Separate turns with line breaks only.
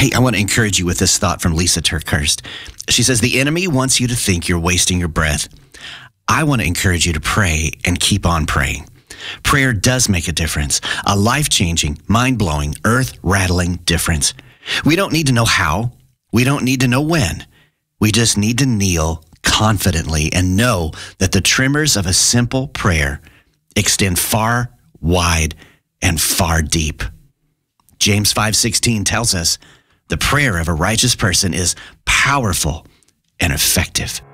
Hey, I want to encourage you with this thought from Lisa Turkhurst. She says, the enemy wants you to think you're wasting your breath. I want to encourage you to pray and keep on praying. Prayer does make a difference, a life-changing, mind-blowing, earth-rattling difference. We don't need to know how. We don't need to know when. We just need to kneel confidently and know that the tremors of a simple prayer extend far, wide, and far deep. James 5:16 tells us the prayer of a righteous person is powerful and effective.